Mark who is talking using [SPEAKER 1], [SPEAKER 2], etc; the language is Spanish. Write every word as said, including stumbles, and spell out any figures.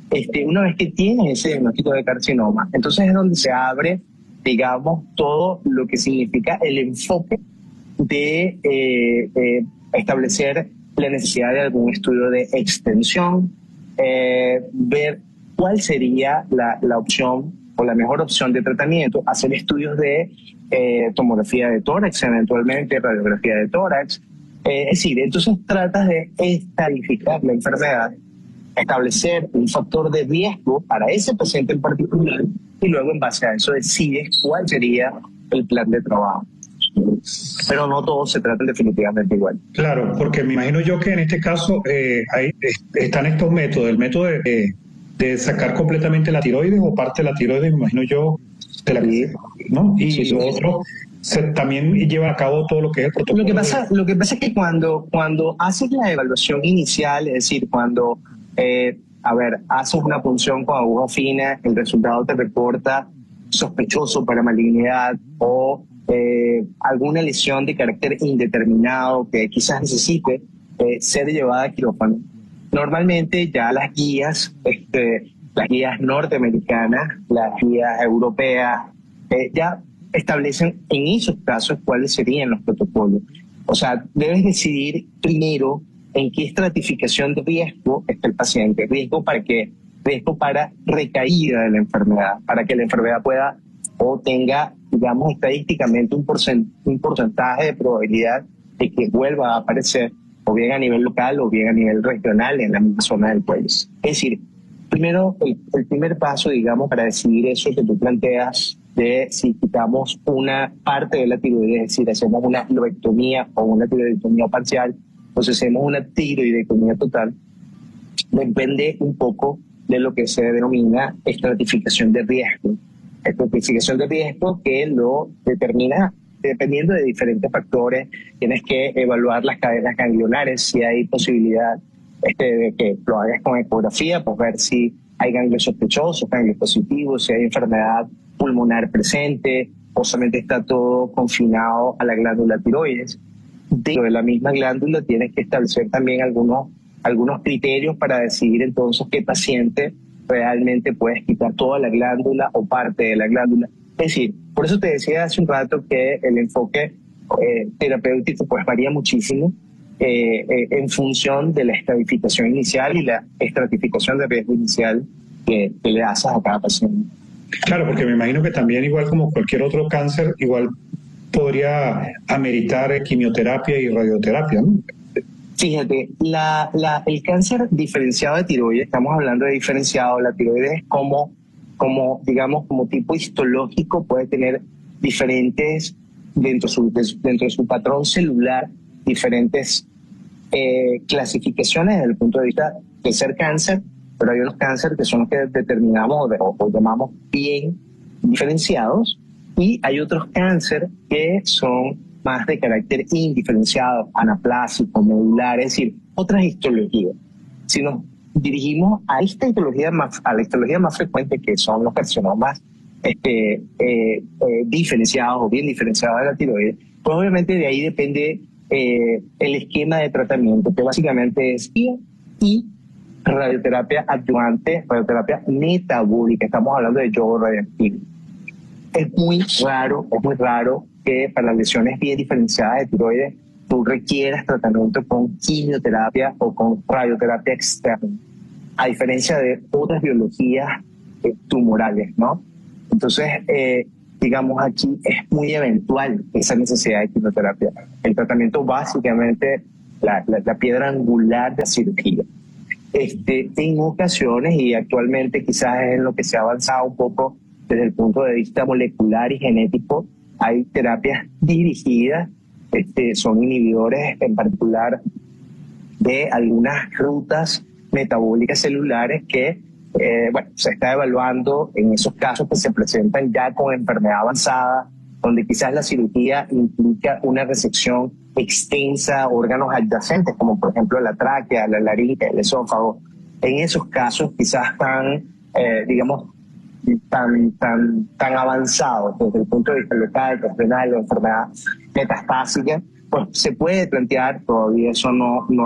[SPEAKER 1] este, una vez que tienes ese diagnóstico de carcinoma, entonces es donde se abre, digamos, todo lo que significa el enfoque de eh, eh, establecer la necesidad de algún estudio de extensión, eh, ver cuál sería la, la opción o la mejor opción de tratamiento, hacer estudios de eh, tomografía de tórax, eventualmente radiografía de tórax. Eh, es decir, entonces tratas de estadificar la enfermedad, establecer un factor de riesgo para ese paciente en particular y luego en base a eso decides cuál sería el plan de trabajo. Pero no todos se tratan definitivamente igual.
[SPEAKER 2] Claro, porque me imagino yo que en este caso eh, hay, están estos métodos, el método de, de sacar completamente la tiroides o parte de la tiroides, me imagino yo, de la,
[SPEAKER 1] sí.
[SPEAKER 2] ¿no? Y
[SPEAKER 1] sí, sí.
[SPEAKER 2] lo otro, se, también lleva a cabo todo lo que es el protocolo.
[SPEAKER 1] Lo que pasa, lo que pasa es que cuando, cuando haces la evaluación inicial, es decir, cuando, eh, a ver, haces una punción con aguja fina, el resultado te reporta sospechoso para malignidad o eh, alguna lesión de carácter indeterminado que quizás necesite eh, ser llevada a quirófano. Normalmente ya las guías, este, las guías norteamericanas, las guías europeas, eh, ya establecen en esos casos cuáles serían los protocolos. O sea, debes decidir primero en qué estratificación de riesgo está el paciente. Riesgo para qué? Riesgo para recaída de la enfermedad, para que la enfermedad pueda o tenga, digamos, estadísticamente un, porcent un porcentaje de probabilidad de que vuelva a aparecer, o bien a nivel local o bien a nivel regional en la misma zona del país. Es decir, primero, el, el primer paso, digamos, para decidir eso que tú planteas de si quitamos una parte de la tiroides, es decir, hacemos una lobectomía o una tiroidectomía parcial, o si hacemos una tiroidectomía total, depende un poco de lo que se denomina estratificación de riesgo. Estratificación de riesgo que lo determina dependiendo de diferentes factores. Tienes que evaluar las cadenas ganglionares, si hay posibilidad este, de que lo hagas con ecografía, pues ver si hay ganglios sospechosos, ganglios positivos, si hay enfermedad pulmonar presente, o solamente está todo confinado a la glándula tiroides. Dentro de la misma glándula tienes que establecer también algunos, algunos criterios para decidir entonces qué paciente realmente puedes quitar toda la glándula o parte de la glándula. Es decir, por eso te decía hace un rato que el enfoque eh, terapéutico pues varía muchísimo eh, eh, en función de la estratificación inicial y la estratificación de riesgo inicial que, que le haces a cada paciente.
[SPEAKER 2] Claro, porque me imagino que también, igual como cualquier otro cáncer, igual podría ameritar quimioterapia y radioterapia, ¿no?
[SPEAKER 1] Fíjate, la, la, el cáncer diferenciado de tiroides, estamos hablando de diferenciado, la tiroides como, como digamos, como tipo histológico puede tener diferentes, dentro de su, dentro de su patrón celular, diferentes eh, clasificaciones desde el punto de vista de ser cáncer, pero hay unos cánceres que son los que determinamos o, o llamamos bien diferenciados, y hay otros cánceres que son más de carácter indiferenciado, anaplásico, medular, es decir, otras histologías. Si nos dirigimos a esta histología más, a la histología más frecuente, que son los carcinomas este, eh, eh, diferenciados o bien diferenciados de la tiroides, pues obviamente de ahí depende eh, el esquema de tratamiento, que básicamente es I A y radioterapia adyuvante, radioterapia metabólica. Estamos hablando de yodo radioactivo. Es muy raro, es muy raro que para las lesiones bien diferenciadas de tiroides tú requieras tratamiento con quimioterapia o con radioterapia externa, a diferencia de otras biologías eh, tumorales, ¿no? Entonces, eh, digamos, aquí es muy eventual esa necesidad de quimioterapia. El tratamiento básicamente, la, la, la piedra angular de la cirugía. Este, en ocasiones, y actualmente quizás es en lo que se ha avanzado un poco desde el punto de vista molecular y genético, hay terapias dirigidas, este, son inhibidores en particular de algunas rutas metabólicas celulares que eh, bueno, se está evaluando en esos casos que se presentan ya con enfermedad avanzada, donde quizás la cirugía implica una resección extensa a órganos adyacentes, como por ejemplo la tráquea, la laringe, el esófago. En esos casos quizás están, eh, digamos, tan, tan, tan avanzados desde el punto de vista local, renal o enfermedad metastásica, pues se puede plantear, todavía eso no, no